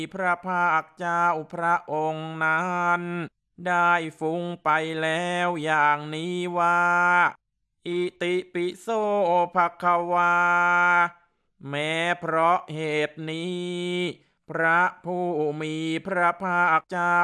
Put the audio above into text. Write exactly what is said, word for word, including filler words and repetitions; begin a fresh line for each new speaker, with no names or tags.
พระภาคเจ้าพระองค์นั้นได้ฟุ้งไปแล้วอย่างนี้ว่าอิติปิโสภควาแม้เพราะเหตุนี้พระผู้มีพระภาคเจ้า